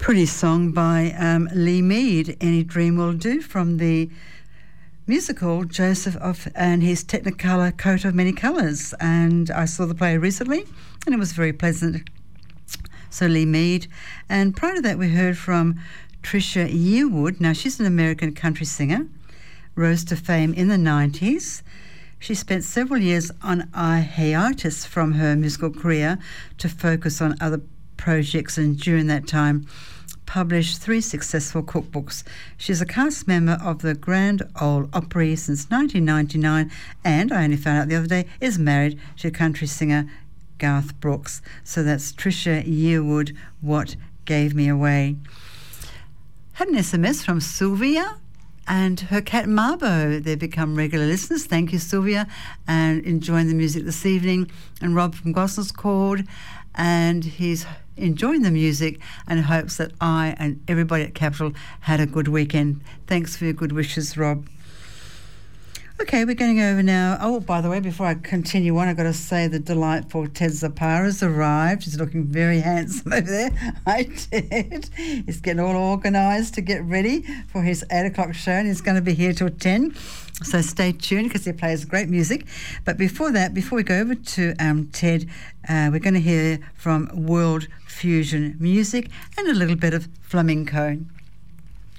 Pretty song by Lee Mead, Any Dream Will Do, from the musical Joseph and his Technicolor Coat of Many Colours. And I saw the play recently and it was very pleasant. So Lee Mead. And prior to that we heard from Trisha Yearwood. Now she's an American country singer, rose to fame in the 90s. She spent several years on a hiatus from her musical career to focus on other projects, and during that time published 3 successful cookbooks. She's a cast member of the Grand Ole Opry since 1999, and I only found out the other day is married to country singer Garth Brooks. So that's Trisha Yearwood, What Gave Me Away. Had an SMS from Sylvia and her cat Marbo. They've become regular listeners. Thank you, Sylvia, and enjoying the music this evening. And Rob from Gossels called, and he's enjoying the music and hopes that I and everybody at Capital had a good weekend. Thanks for your good wishes, Rob. Okay, we're going over now. Oh, by the way, before I continue on, I've got to say the delightful Ted Zapara has arrived. He's looking very handsome over there. Hi, Ted. He's getting all organised to get ready for his 8 o'clock show, and he's going to be here till 10. So stay tuned because he plays great music. But before that, before we go over to Ted, we're going to hear from World Fusion Music and a little bit of flamenco.